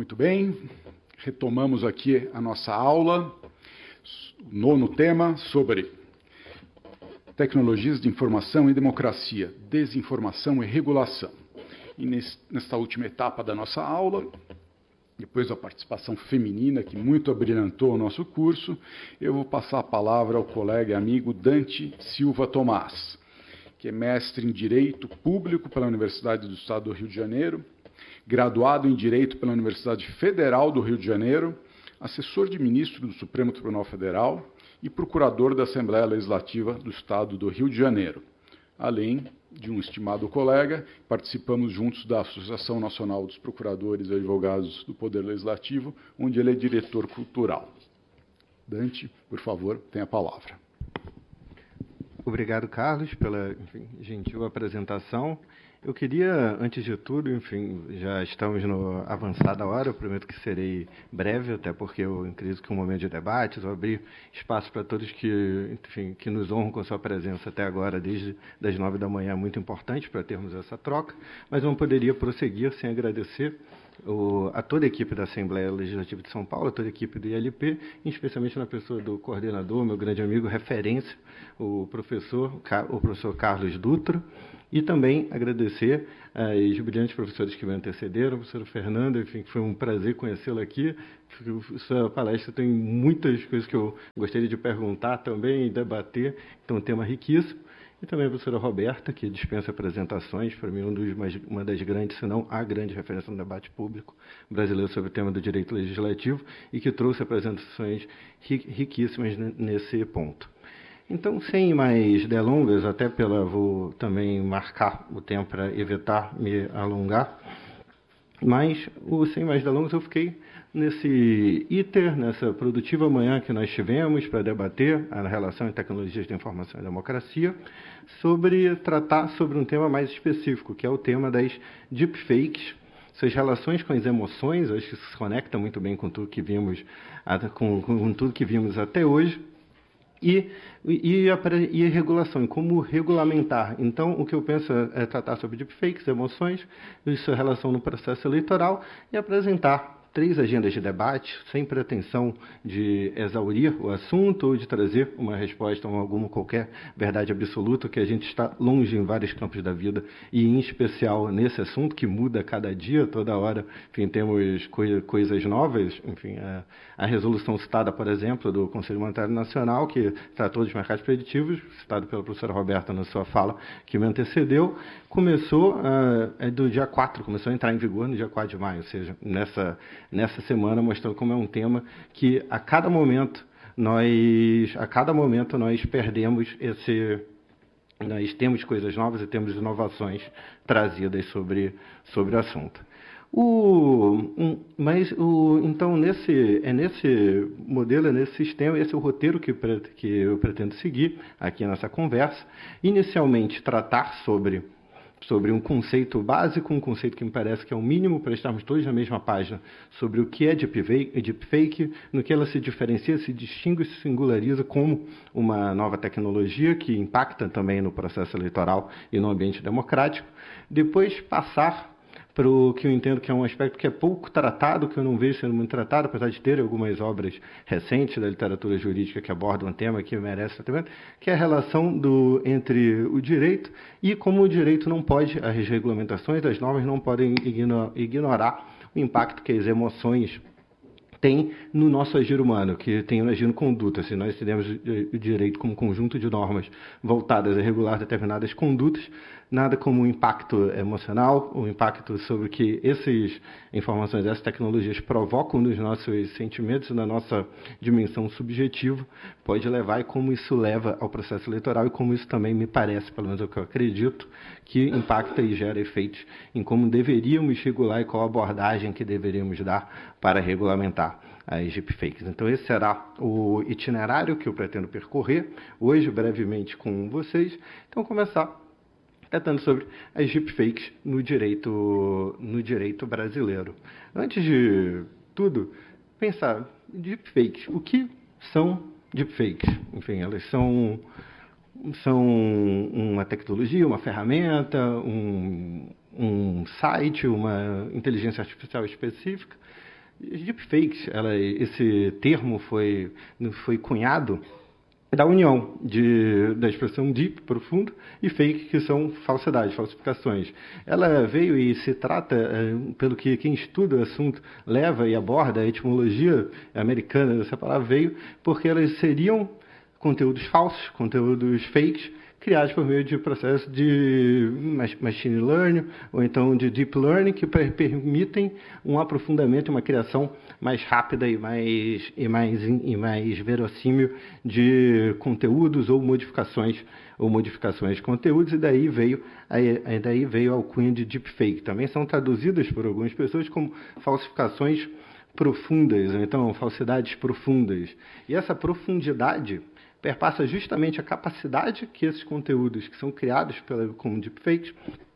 Muito bem, retomamos aqui a nossa aula, nono tema sobre tecnologias de informação e democracia, desinformação e regulação. E nesta última etapa da nossa aula, depois da participação feminina, que muito abrilhantou o nosso curso, eu vou passar a palavra ao colega e amigo Dante Silva Tomás, que é mestre em Direito Público pela Universidade do Estado do Rio de Janeiro, graduado em Direito pela Universidade Federal do Rio de Janeiro, assessor de ministro do Supremo Tribunal Federal e procurador da Assembleia Legislativa do Estado do Rio de Janeiro. Além de um estimado colega, participamos juntos da Associação Nacional dos Procuradores e Advogados do Poder Legislativo, onde ele é diretor cultural. Dante, por favor, tem a palavra. Obrigado, Carlos, pela gentil apresentação. Eu queria, antes de tudo, já estamos na avançada hora, eu prometo que serei breve, até porque eu acredito que é um momento de debates, vou abrir espaço para todos que nos honram com a sua presença até agora, desde das 9 da manhã, é muito importante para termos essa troca, mas não poderia prosseguir sem agradecer a toda a equipe da Assembleia Legislativa de São Paulo, a toda a equipe do ILP, especialmente na pessoa do coordenador, meu grande amigo, referência, o professor Carlos Dutra, e também agradecer aos brilhantes professores que me antecederam, a professora Fernanda, que foi um prazer conhecê-la aqui. Sua palestra tem muitas coisas que eu gostaria de perguntar também e debater, então é um tema riquíssimo. E também a professora Roberta, que dispensa apresentações, para mim uma das grandes, se não a grande referência no debate público brasileiro sobre o tema do direito legislativo e que trouxe apresentações riquíssimas nesse ponto. Então, sem mais delongas, vou também marcar o tempo para evitar me alongar, mas, sem mais delongas, eu fiquei nesse nessa produtiva manhã que nós tivemos para debater a relação em tecnologias de informação e democracia, tratar sobre um tema mais específico, que é o tema das deepfakes, suas relações com as emoções. Acho que isso se conecta muito bem com tudo que vimos, com tudo que vimos até hoje, e a regulação, e como regulamentar. Então, o que eu penso é tratar sobre deepfakes, emoções, e sua relação no processo eleitoral, e apresentar 3 agendas de debate, sem pretensão de exaurir o assunto ou de trazer uma resposta a alguma qualquer verdade absoluta, que a gente está longe em vários campos da vida, e em especial nesse assunto, que muda a cada dia, toda hora, temos coisas novas. A resolução citada, por exemplo, do Conselho Monetário Nacional, que tratou dos mercados preditivos, citado pela professora Roberta na sua fala que me antecedeu, começou do dia 4, começou a entrar em vigor no dia 4 de maio, ou seja, nessa semana, mostrando como é um tema que a cada momento nós perdemos nós temos coisas novas e temos inovações trazidas sobre o assunto. Então, nesse modelo, nesse sistema, esse é o roteiro que eu pretendo seguir aqui nessa conversa. Inicialmente, tratar sobre um conceito básico, um conceito que me parece que é o mínimo para estarmos todos na mesma página, sobre o que é deepfake, no que ela se diferencia, se distingue e se singulariza como uma nova tecnologia que impacta também no processo eleitoral e no ambiente democrático. Depois passar para o que eu entendo que é um aspecto que é pouco tratado, que eu não vejo sendo muito tratado, apesar de ter algumas obras recentes da literatura jurídica que abordam um tema que merece tratamento, que é a relação entre o direito e como o direito não pode, as regulamentações, as normas não podem ignorar o impacto que as emoções têm no nosso agir humano, que tem no agir conduta. Se nós temos o direito como conjunto de normas voltadas a regular determinadas condutas, nada como o impacto emocional, o impacto sobre que essas informações, essas tecnologias provocam nos nossos sentimentos, na nossa dimensão subjetiva, pode levar, e como isso leva ao processo eleitoral, e como isso também me parece, pelo menos é o que eu acredito, que impacta e gera efeitos em como deveríamos regular e qual abordagem que deveríamos dar para regulamentar as deepfakes. Então, esse será o itinerário que eu pretendo percorrer hoje, brevemente, com vocês. Então, começar tratando sobre as deepfakes no direito brasileiro. Antes de tudo, pensar, deepfakes, o que são deepfakes? Elas são uma tecnologia, uma ferramenta, um site, uma inteligência artificial específica. Deepfakes, esse termo foi cunhado da união da expressão deep, profundo, e fake, que são falsidades, falsificações. Ela veio e se trata, pelo que quem estuda o assunto leva e aborda, a etimologia americana dessa palavra veio porque elas seriam conteúdos falsos, conteúdos fakes, criados por meio de processos de machine learning ou então de deep learning, que permitem um aprofundamento, uma criação mais rápida e mais verossímil de conteúdos ou modificações de conteúdos, e daí veio a alcunha de deepfake. Também são traduzidas por algumas pessoas como falsificações profundas, ou então falsidades profundas. E essa profundidade perpassa justamente a capacidade que esses conteúdos que são criados como deepfakes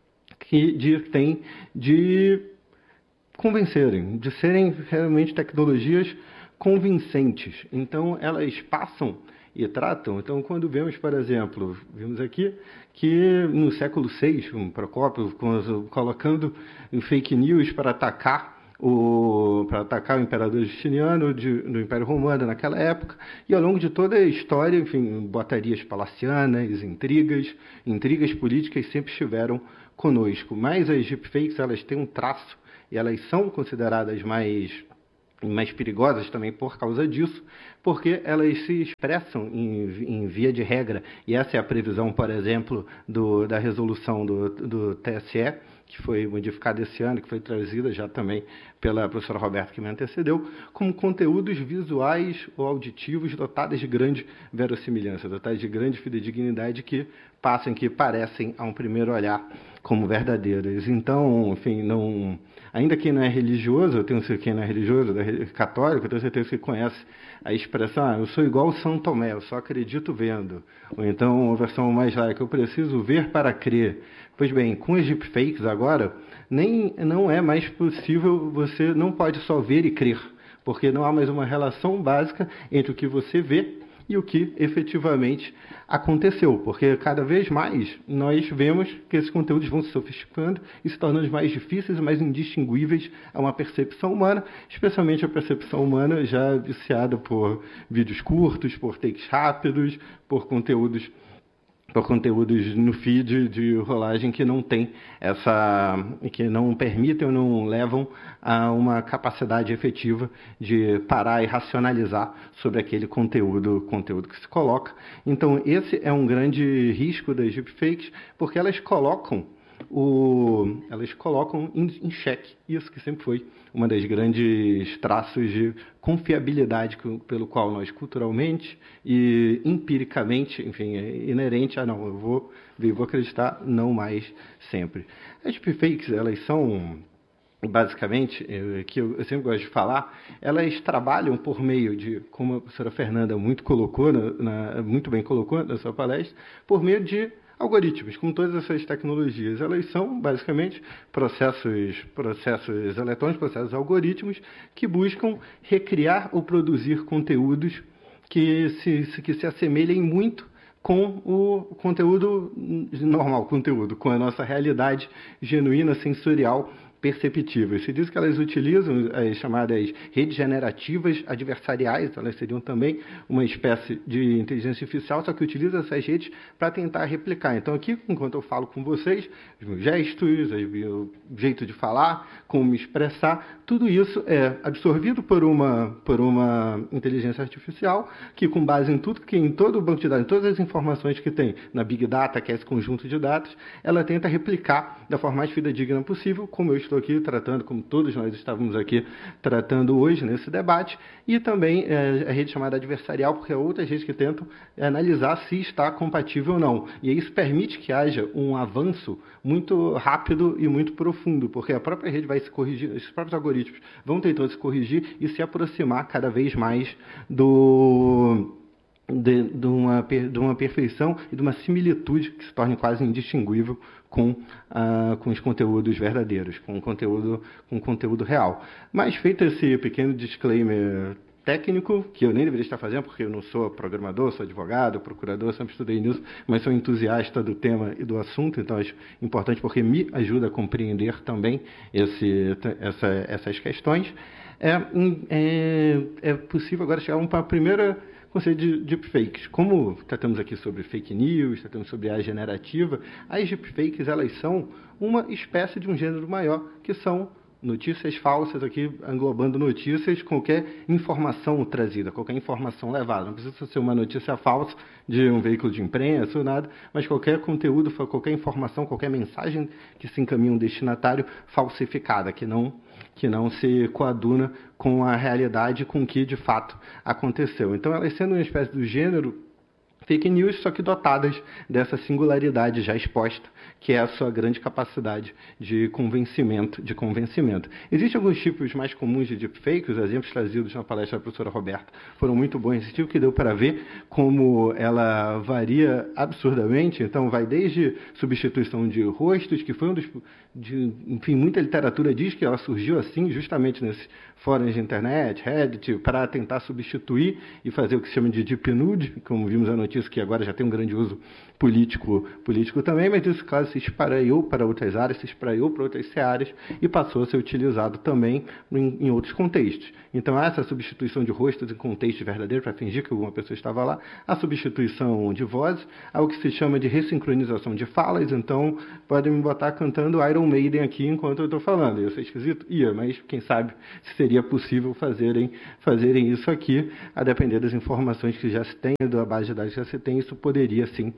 têm de convencerem, de serem realmente tecnologias convincentes. Então, elas passam e tratam. Então, quando vemos, por exemplo, vimos aqui que no século VI, Procópio colocando fake news para atacar o imperador Justiniano do Império Romano naquela época, e ao longo de toda a história, enfim, botarias palacianas, intrigas políticas sempre estiveram conosco. Mas as deepfakes, elas têm um traço, e elas são consideradas mais perigosas também por causa disso, porque elas se expressam em via de regra, e essa é a previsão, por exemplo, da resolução do TSE, que foi modificada esse ano, que foi trazida já também pela professora Roberta, que me antecedeu, como conteúdos visuais ou auditivos dotados de grande verossimilhança, dotados de grande fidedignidade, que parecem, a um primeiro olhar, como verdadeiras. Então, enfim, ainda quem não é religioso, eu tenho certeza quem não é religioso, católico, eu tenho certeza que conhece a expressão, eu sou igual São Tomé, eu só acredito vendo. Ou então, a versão mais laica, eu preciso ver para crer. Pois bem, com os deepfakes agora, não é mais possível, você não pode só ver e crer, porque não há mais uma relação básica entre o que você vê e o que efetivamente aconteceu, porque cada vez mais nós vemos que esses conteúdos vão se sofisticando e se tornando mais difíceis e mais indistinguíveis a uma percepção humana, especialmente a percepção humana já viciada por vídeos curtos, por takes rápidos, por conteúdos no feed de rolagem que não tem que não permitem ou não levam a uma capacidade efetiva de parar e racionalizar sobre aquele conteúdo que se coloca. Então, esse é um grande risco das deepfakes, porque elas colocam em xeque isso que sempre foi uma das grandes traços de confiabilidade pelo qual nós culturalmente e empiricamente, enfim, é inerente a não, eu vou acreditar, não mais sempre. As deepfakes, elas são basicamente, que eu sempre gosto de falar, elas trabalham por meio de, como a professora Fernanda muito bem colocou na sua palestra, por meio de algoritmos, como todas essas tecnologias. Elas são, basicamente, processos eletrônicos, processos algoritmos, que buscam recriar ou produzir conteúdos que se assemelhem muito com o conteúdo normal, com a nossa realidade genuína, sensorial, perceptível. Se diz que elas utilizam as chamadas redes generativas adversariais, elas seriam também uma espécie de inteligência artificial, só que utiliza essas redes para tentar replicar. Então aqui, enquanto eu falo com vocês, os meus gestos, o jeito de falar, como me expressar, tudo isso é absorvido por uma inteligência artificial que, com base em tudo, que em todo o banco de dados, em todas as informações que tem na Big Data, que é esse conjunto de dados, ela tenta replicar da forma mais fidedigna possível, como eu estou aqui tratando, como todos nós estávamos aqui tratando hoje nesse debate, e também a rede chamada adversarial, porque é outras redes que tentam analisar se está compatível ou não. E isso permite que haja um avanço muito rápido e muito profundo, porque a própria rede vai se corrigir, os próprios algoritmos vão tentando se corrigir e se aproximar cada vez mais de uma perfeição e de uma similitude que se torne quase indistinguível com os conteúdos verdadeiros, com o conteúdo real. Mas, feito esse pequeno disclaimer técnico, que eu nem deveria estar fazendo, porque eu não sou programador, sou advogado, procurador, sempre estudei nisso, mas sou entusiasta do tema e do assunto, então acho importante porque me ajuda a compreender também essas questões. É possível agora chegar para a primeira conceito de deepfakes. Como tratamos aqui sobre fake news, tratamos sobre a generativa, as deepfakes, elas são uma espécie de um gênero maior, que são notícias falsas, aqui englobando notícias, qualquer informação trazida, qualquer informação levada. Não precisa ser uma notícia falsa de um veículo de imprensa ou nada, mas qualquer conteúdo, qualquer informação, qualquer mensagem que se encaminha a um destinatário falsificada, que não se coaduna com a realidade, com o que de fato aconteceu. Então, elas sendo uma espécie do gênero fake news, só que dotadas dessa singularidade já exposta, que é a sua grande capacidade de convencimento. Existem alguns tipos mais comuns de deepfake, os exemplos trazidos na palestra da professora Roberta foram muito bons nesse tipo, que deu para ver como ela varia absurdamente. Então, vai desde substituição de rostos, que foi enfim, muita literatura diz que ela surgiu assim, justamente nesses fóruns de internet, Reddit, para tentar substituir e fazer o que se chama de deep nude, como vimos a notícia, que agora já tem um grande uso político também, mas isso, claro, se espraiou para outras áreas, se espraiou para outras searas e passou a ser utilizado também em outros contextos. Então, essa substituição de rostos em contexto verdadeiro, para fingir que alguma pessoa estava lá, a substituição de vozes, algo que se chama de ressincronização de falas. Então, podem me botar cantando Iron Maiden aqui enquanto eu estou falando. Ia ser esquisito? Ia, mas quem sabe se seria possível fazerem isso aqui, a depender das informações que já se tem, da base de dados que já se tem, isso poderia sim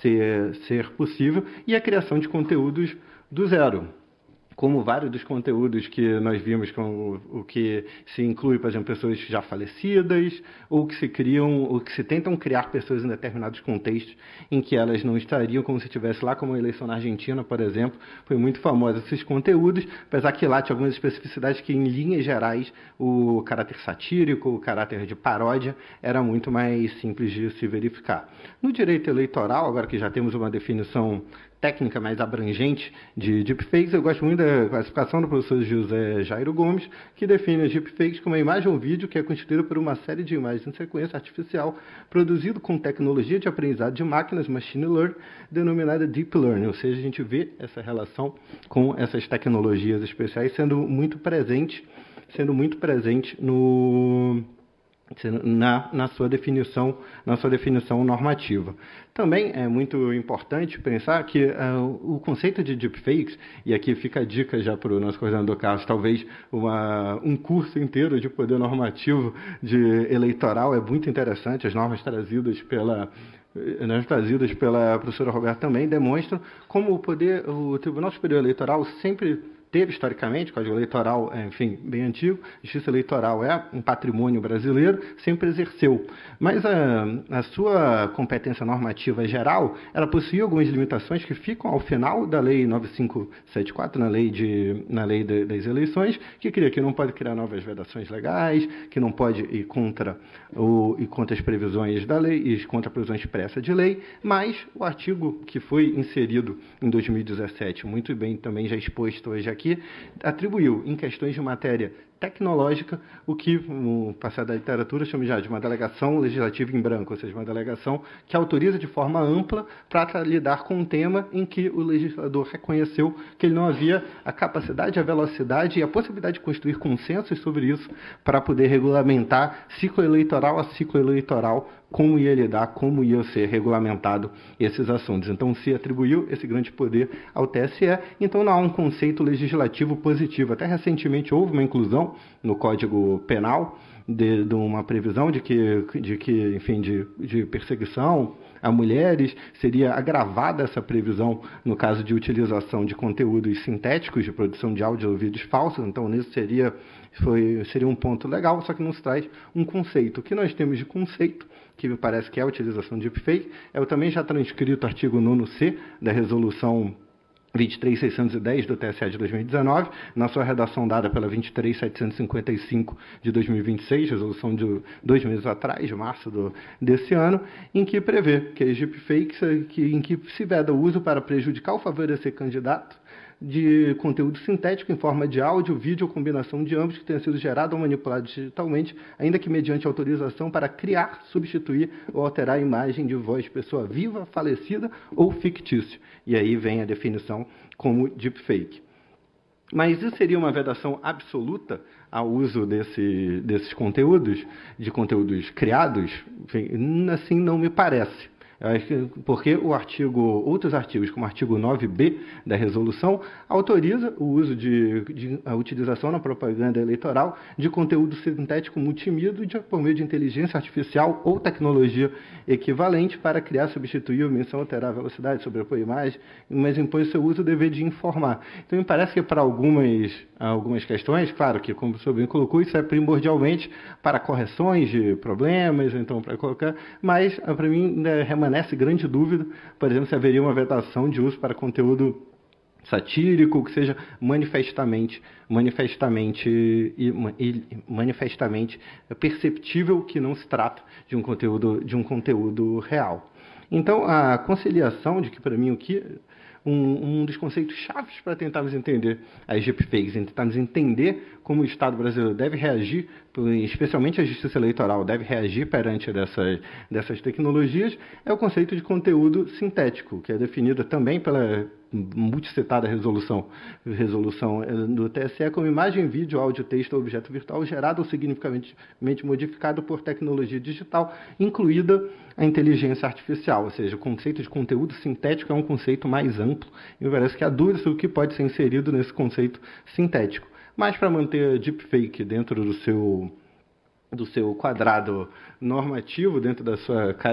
ser possível, e a criação de conteúdos do zero. Como vários dos conteúdos que nós vimos, com o que se inclui, por exemplo, pessoas já falecidas, ou que se criam, ou que se tentam criar pessoas em determinados contextos em que elas não estariam, como se estivesse lá, como a eleição na Argentina, por exemplo, foi muito famosa esses conteúdos, apesar que lá tinha algumas especificidades que, em linhas gerais, o caráter satírico, o caráter de paródia, era muito mais simples de se verificar. No direito eleitoral, agora que já temos uma definição técnica mais abrangente de deepfakes, eu gosto muito da classificação do professor José Jairo Gomes, que define as deepfakes como uma imagem ou vídeo que é constituída por uma série de imagens em sequência artificial produzido com tecnologia de aprendizado de máquinas, machine learning, denominada deep learning, ou seja, a gente vê essa relação com essas tecnologias especiais sendo muito presente na sua definição normativa. Também é muito importante pensar que o conceito de deepfakes, e aqui fica a dica já para o nosso coordenador Carlos, talvez um curso inteiro de poder normativo de eleitoral, é muito interessante. As normas trazidas pela professora Roberta também demonstram como o Tribunal Superior Eleitoral sempre teve, historicamente, o Código Eleitoral, enfim, bem antigo, a Justiça Eleitoral é um patrimônio brasileiro, sempre exerceu. Mas a sua competência normativa geral, ela possui algumas limitações que ficam ao final da Lei 9574, na lei das eleições, que cria que não pode criar novas vedações legais, que não pode ir contra as previsões da lei e contra a previsão expressa de lei, mas o artigo que foi inserido em 2017, muito bem também já exposto hoje aqui, atribuiu em questões de matéria tecnológica o que o passado da literatura chama já de uma delegação legislativa em branco, ou seja, uma delegação que autoriza de forma ampla para lidar com um tema em que o legislador reconheceu que ele não havia a capacidade, a velocidade e a possibilidade de construir consensos sobre isso para poder regulamentar ciclo eleitoral a ciclo eleitoral, como ia lidar, como ia ser regulamentado esses assuntos. Então, se atribuiu esse grande poder ao TSE, então não há um conceito legislativo positivo. Até recentemente houve uma inclusão no Código Penal de uma previsão de perseguição a mulheres, seria agravada essa previsão no caso de utilização de conteúdos sintéticos, de produção de áudio ou vídeos falsos. Então, nisso seria um ponto legal, só que não se traz um conceito. O que nós temos de conceito, que me parece que é a utilização de deepfake, é o também já transcrito artigo 9º da resolução 23.610 do TSE de 2019, na sua redação dada pela 23.755 de 2026, resolução de 2 meses atrás, de março desse ano, em que prevê que as deepfakes, em que se veda o uso para prejudicar ou favorecer candidato, de conteúdo sintético em forma de áudio, vídeo ou combinação de ambos que tenha sido gerado ou manipulado digitalmente, ainda que mediante autorização para criar, substituir ou alterar a imagem de voz de pessoa viva, falecida ou fictícia. E aí vem a definição como deepfake. Mas isso seria uma vedação absoluta ao uso desses conteúdos, de conteúdos criados? Enfim, assim não me parece. Eu acho que porque outros artigos, como o artigo 9b da resolução, autoriza o uso a utilização na propaganda eleitoral de conteúdo sintético multimídia por meio de inteligência artificial ou tecnologia equivalente para criar, substituir, omissão, alterar a velocidade, sobrepor a imagem, mas impõe seu uso o dever de informar. Então, me parece que para algumas questões, claro que, como o senhor bem colocou, isso é primordialmente para correções de problemas, então para colocar, mas para mim permanece grande dúvida, por exemplo, se haveria uma vedação de uso para conteúdo satírico, que seja manifestamente perceptível que não se trata de um conteúdo real. Então, a conciliação de que, para mim, um dos conceitos chaves para tentarmos entender as deepfakes, tentarmos entender como o Estado brasileiro deve reagir, especialmente a Justiça Eleitoral deve reagir perante dessas tecnologias, é o conceito de conteúdo sintético, que é definido também pela multicitada resolução do TSE como imagem, vídeo, áudio, texto ou objeto virtual gerado ou significativamente modificado por tecnologia digital, incluída a inteligência artificial, ou seja, o conceito de conteúdo sintético é um conceito mais amplo e me parece que há dúvidas sobre o que pode ser inserido nesse conceito sintético. Mas para manter a deepfake dentro do seu quadrado normativo, dentro da sua caixa